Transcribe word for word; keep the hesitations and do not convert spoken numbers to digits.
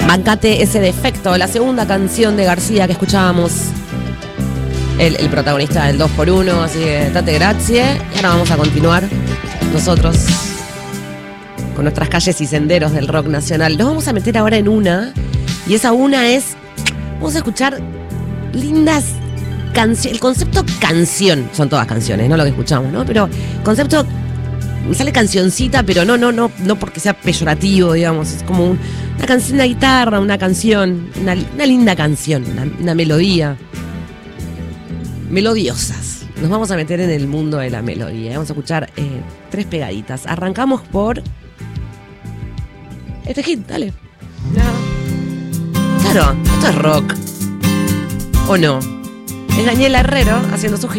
Bancate ese defecto, la segunda canción de García que escuchábamos. El, el protagonista del dos por uno, así que date grazie. Y ahora vamos a continuar nosotros con nuestras calles y senderos del rock nacional. Nos vamos a meter ahora en una, y esa una es, vamos a escuchar lindas canciones. El concepto canción, son todas canciones, no lo que escuchamos, ¿no? Pero concepto, me sale cancioncita, pero no, no, no, no porque sea peyorativo, digamos. Es como un, una canción de guitarra, una canción, una, una linda canción, una, una melodía. Melodiosas. Nos vamos a meter en el mundo de la melodía. Vamos a escuchar eh, tres pegaditas. Arrancamos por este hit, dale. No. Claro, esto es rock. ¿O no? Es Daniela Herrero haciendo su hit.